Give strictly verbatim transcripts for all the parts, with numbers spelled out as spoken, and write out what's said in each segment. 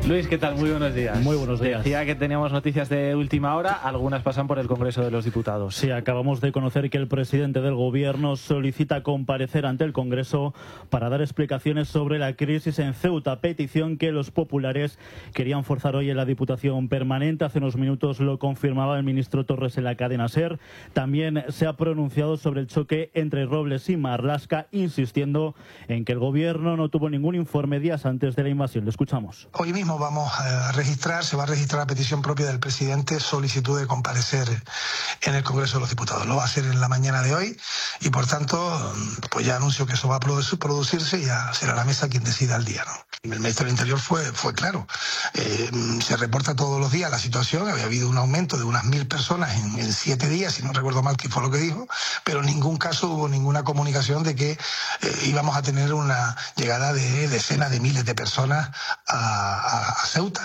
Luis, ¿qué tal? Muy buenos días. Muy buenos días. Decía que teníamos noticias de última hora, algunas pasan por el Congreso de los Diputados. Sí, acabamos de conocer que el presidente del Gobierno solicita comparecer ante el Congreso para dar explicaciones sobre la crisis en Ceuta, petición que los populares querían forzar hoy en la Diputación Permanente. Hace unos minutos lo confirmaba el ministro Torres en la cadena SER. También se ha pronunciado sobre el choque entre Robles y Marlaska, insistiendo en que el Gobierno no tuvo ningún informe días antes de la invasión. Lo escuchamos. Hoy mismo vamos a registrar, se va a registrar a petición propia del presidente solicitud de comparecer en el Congreso de los Diputados. Lo va a hacer en la mañana de hoy y, por tanto, pues ya anuncio que eso va a producirse y ya será la mesa quien decida el día, ¿no? El ministro del Interior fue, fue claro. Eh, se reporta todos los días la situación. Había habido un aumento de unas mil personas en, en siete días, si no recuerdo mal qué fue lo que dijo, pero en ningún caso hubo ninguna comunicación de que eh, íbamos a tener una llegada de decenas de miles de personas a, a, a Ceuta.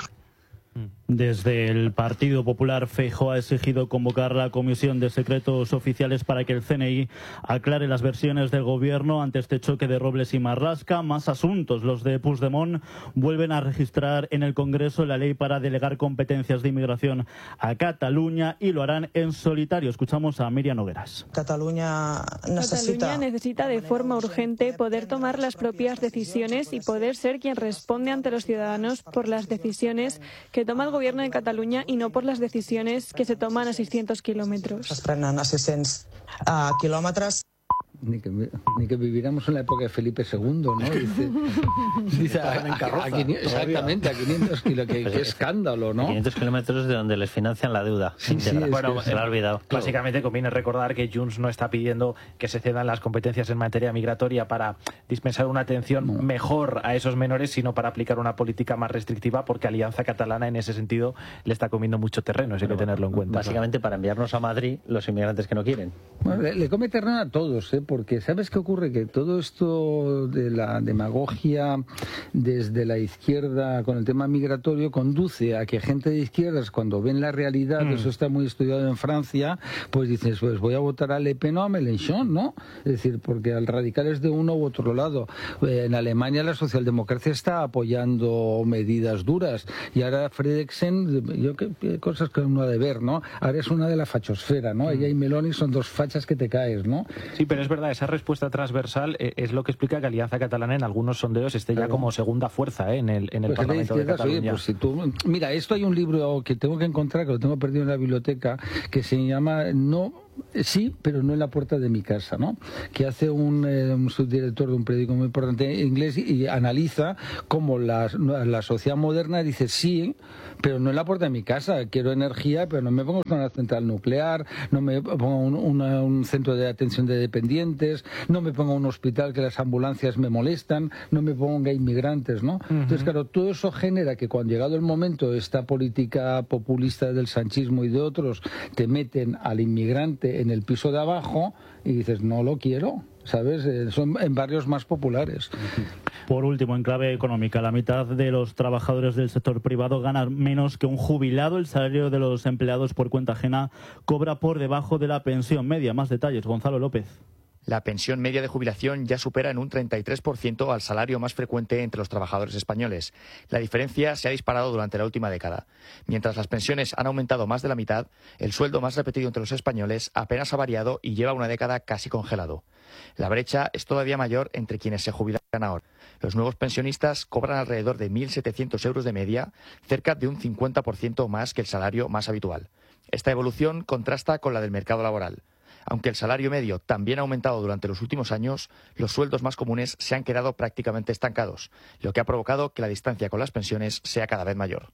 Desde el Partido Popular, Feijóo ha exigido convocar la Comisión de Secretos Oficiales para que el C N I aclare las versiones del Gobierno ante este choque de Robles y Marlaska. Más asuntos. Los de Puigdemont vuelven a registrar en el Congreso la ley para delegar competencias de inmigración a Cataluña y lo harán en solitario. Escuchamos a Miriam Nogueras. Cataluña necesita... Cataluña necesita de forma urgente poder tomar las propias decisiones y poder ser quien responde ante los ciudadanos por las decisiones que toma el Gobierno de Cataluña y no por las decisiones que se toman a seiscientos kilómetros. Es prenen a seiscientos uh, kilómetros. Ni que, ni que viviéramos en la época de Felipe segundo, ¿no? Dice, dice a, a, a, a, exactamente, a quinientos kilómetros, qué, qué escándalo, ¿no? quinientos kilómetros de donde les financian la deuda. Sí, sí, bueno, que se lo ha olvidado. Básicamente conviene recordar que Junts no está pidiendo que se cedan las competencias en materia migratoria para dispensar una atención no. mejor a esos menores, sino para aplicar una política más restrictiva, porque Alianza Catalana en ese sentido le está comiendo mucho terreno, eso hay que tenerlo en cuenta. Básicamente para enviarnos a Madrid los inmigrantes que no quieren. Bueno, le, le come terreno a todos, ¿eh? Porque ¿sabes qué ocurre? Que todo esto de la demagogia desde la izquierda con el tema migratorio conduce a que gente de izquierdas, cuando ven la realidad, mm. eso está muy estudiado en Francia, pues dices, pues voy a votar a Le Pen o a Mélenchon, ¿no? Es decir, porque al radical es de uno u otro lado. Eh, en Alemania la socialdemocracia está apoyando medidas duras y ahora Fredriksen, yo qué, qué cosas que uno ha de ver, ¿no? Ahora es una de la fachosfera, ¿no? Mm. Ella y Meloni son dos fachas que te caes, ¿no? Sí, pero es verdad, esa respuesta transversal eh, es lo que explica que Alianza Catalana en algunos sondeos esté claro. ya como segunda fuerza eh, en el, en el pues Parlamento de Cataluña. Oye, pues si tú... Mira, esto hay un libro que tengo que encontrar, que lo tengo perdido en la biblioteca, que se llama No... Sí, pero no en la puerta de mi casa, ¿no? Que hace un, eh, un subdirector de un periódico muy importante inglés y, y analiza cómo la, la sociedad moderna dice sí, pero no en la puerta de mi casa. Quiero energía, pero no me pongo una central nuclear, no me pongo un, una, un centro de atención de dependientes, no me pongo un hospital que las ambulancias me molestan, no me ponga inmigrantes, ¿no? Uh-huh. Entonces, claro, todo eso genera que cuando llegado el momento esta política populista del sanchismo y de otros te meten al inmigrante en el piso de abajo y dices, no lo quiero, ¿sabes? Eh, son en barrios más populares. Por último, en clave económica, la mitad de los trabajadores del sector privado ganan menos que un jubilado. El salario de los empleados por cuenta ajena cobra por debajo de la pensión media. Más detalles, Gonzalo López. La pensión media de jubilación ya supera en un treinta y tres por ciento al salario más frecuente entre los trabajadores españoles. La diferencia se ha disparado durante la última década. Mientras las pensiones han aumentado más de la mitad, el sueldo más repetido entre los españoles apenas ha variado y lleva una década casi congelado. La brecha es todavía mayor entre quienes se jubilan ahora. Los nuevos pensionistas cobran alrededor de mil setecientos euros de media, cerca de un cincuenta por ciento más que el salario más habitual. Esta evolución contrasta con la del mercado laboral. Aunque el salario medio también ha aumentado durante los últimos años, los sueldos más comunes se han quedado prácticamente estancados, lo que ha provocado que la distancia con las pensiones sea cada vez mayor.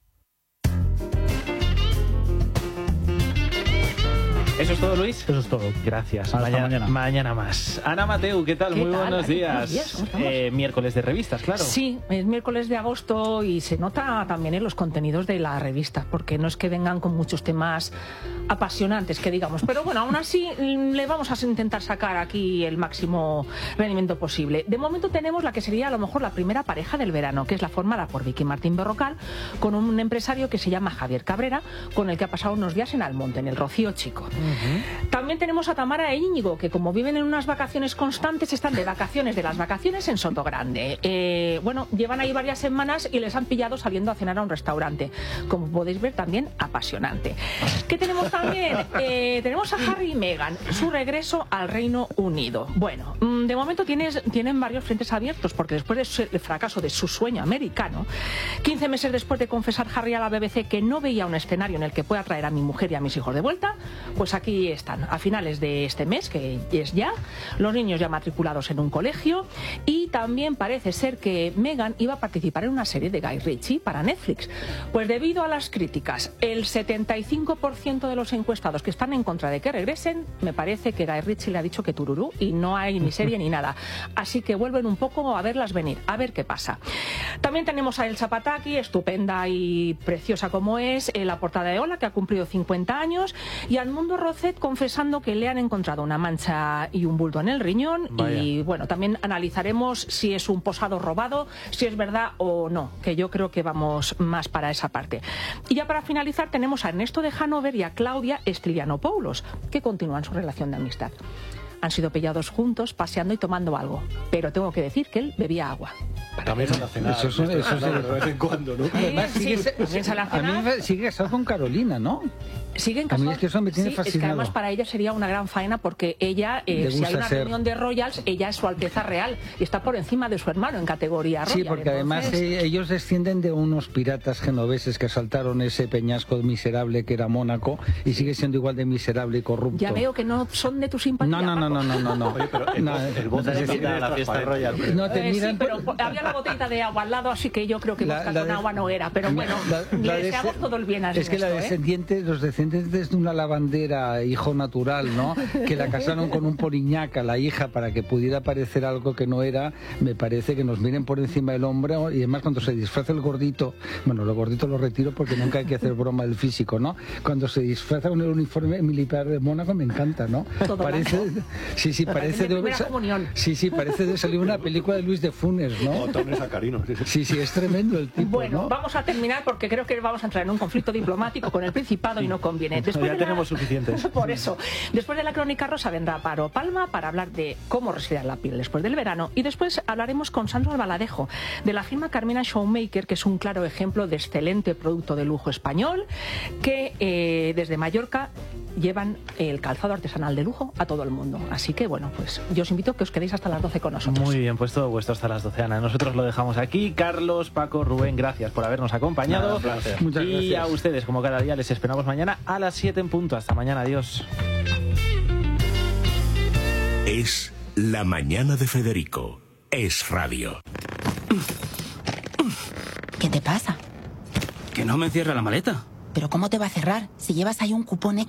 ¿Eso es todo, Luis? Eso es todo. Gracias. Hasta mañana, mañana. Mañana más. Ana Mateu, ¿qué tal? ¿Qué Muy tal? buenos Aquí, días. buenos días. ¿Cómo estamos? Eh, miércoles de revistas, claro. Sí, es miércoles de agosto y se nota también en los contenidos de la revista, porque no es que vengan con muchos temas apasionantes, que digamos. Pero bueno, aún así le vamos a intentar sacar aquí el máximo rendimiento posible. De momento tenemos la que sería a lo mejor la primera pareja del verano, que es la formada por Vicky Martín Berrocal, con un empresario que se llama Javier Cabrera, con el que ha pasado unos días en Almonte, en el Rocío Chico. Uh-huh. También tenemos a Tamara e Íñigo, que como viven en unas vacaciones constantes, están de vacaciones de las vacaciones en Sotogrande. Eh, bueno, llevan ahí varias semanas y les han pillado saliendo a cenar a un restaurante. Como podéis ver, también apasionante. ¿Qué tenemos también? Eh, tenemos a Harry y Meghan, su regreso al Reino Unido. Bueno, de momento tienes, tienen varios frentes abiertos, porque después del fracaso de su sueño americano, quince meses después de confesar Harry a la B B C que no veía un escenario en el que pueda traer a mi mujer y a mis hijos de vuelta, pues aquí están, a finales de este mes, que es ya, los niños ya matriculados en un colegio, y también parece ser que Meghan iba a participar en una serie de Guy Ritchie para Netflix. Pues debido a las críticas, el setenta y cinco por ciento de los encuestados que están en contra de que regresen, me parece que Guy Ritchie le ha dicho que tururú y no hay ni serie ni nada. Así que vuelven un poco a verlas venir, a ver qué pasa. También tenemos a Elsa Pataky, estupenda y preciosa como es, en la portada de Hola, que ha cumplido cincuenta años, y a Edmundo Rocet confesando que le han encontrado una mancha y un bulto en el riñón. Vaya. Y bueno, también analizaremos si es un posado robado, si es verdad o no, que yo creo que vamos más para esa parte. Y ya para finalizar tenemos a Ernesto de Hanover y a Claudia Stylianopoulos, que continúan su relación de amistad. Han sido pillados juntos, paseando y tomando algo. Pero tengo que decir que él bebía agua. También se la cenar. Eso es, eso es de vez en cuando, ¿no? Además, sí, sigue, sí, se la a mí me sigue casado con Carolina, ¿no? Siguen casados. A mí es que eso me tiene sí, fascinado. Es que además para ella sería una gran faena, porque ella, eh, si hay una ser... reunión de Royals, ella es su Alteza Real y está por encima de su hermano en categoría Royal. Sí, porque entonces... además eh, ellos descienden de unos piratas genoveses que asaltaron ese peñasco miserable que era Mónaco, y sigue siendo igual de miserable y corrupto. Ya veo que no son de tu simpatía. No, no, no, no, no, no, no. Oye, pero el, no, el voz no te a la fiesta Royal. No te eh, miran, sí, pero por... había la botellita de agua al lado, así que yo creo que la, la con de... agua no era. Pero bueno, la, la le deseamos todo el bien a Es que esto, la descendiente, ¿eh? los descendientes de una lavandera, hijo natural, ¿no? Que la casaron con un poliñaca, la hija, para que pudiera parecer algo que no era. Me parece que nos miren por encima del hombro, y además cuando se disfraza el gordito, bueno, lo gordito lo retiro porque nunca hay que hacer broma del físico, ¿no? Cuando se disfraza con el uniforme militar de Mónaco me encanta, ¿no? Todo parece, blanco. Sí, sí, parece de, de sí, sí, parece de salir una película de Luis de Funes, ¿no? Botones sacarinos. Sí, sí, es tremendo el tipo, Bueno, ¿no? vamos a terminar porque creo que vamos a entrar en un conflicto diplomático con el Principado y no conviene. Después ya de la... tenemos suficientes. Por eso, después de la Crónica Rosa vendrá Paro Palma para hablar de cómo respirar la piel después del verano, y después hablaremos con Sandro Albaladejo de la firma Carmina Showmaker, que es un claro ejemplo de excelente producto de lujo español, que eh, desde Mallorca llevan el calzado artesanal de lujo a todo el mundo. Así que bueno, pues yo os invito a que os quedéis hasta las doce con nosotros. Muy bien, pues todo vuestro hasta las doce, Ana. Nosotros lo dejamos aquí. Carlos, Paco, Rubén, gracias por habernos acompañado. Nada, Muchas y gracias. a ustedes, como cada día, les esperamos mañana a las siete en punto. Hasta mañana, adiós. Es La Mañana de Federico. Es radio. ¿Qué te pasa? Que no me cierra la maleta. ¿Pero cómo te va a cerrar si llevas ahí un cupón extra?